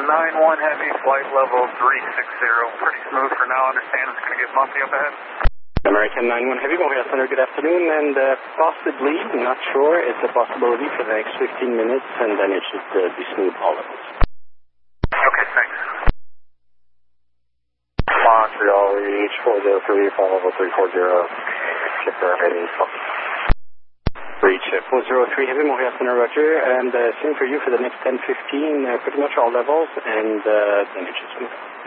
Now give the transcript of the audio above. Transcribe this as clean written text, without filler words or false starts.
91 Heavy, flight level 360. Pretty smooth for now. Understand it's going to get bumpy up ahead. American 91 Heavy, Montreal Center, good afternoon, and possibly, not sure, it's a possibility for the next 15 minutes, and then it should be smooth all of us. Okay, thanks. Montreal, reach 403, flight level 340, shipper heading Reach 403 Heavy, Montreal Center, roger, and same for you for the next 10-15, pretty much all levels, and then it should smooth.